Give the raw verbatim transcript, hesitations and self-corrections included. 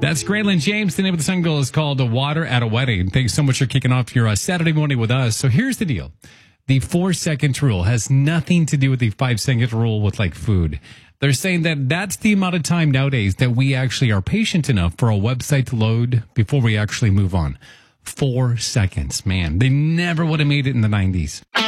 That's Graylin James. The name of the single is called Water at a Wedding. Thanks so much for kicking off your uh, Saturday morning with us. So here's the deal. The four second rule has nothing to do with the five second rule with like food. They're saying that that's the amount of time nowadays that we actually are patient enough for a website to load before we actually move on. Four seconds, man. They never would have made it in the nineties.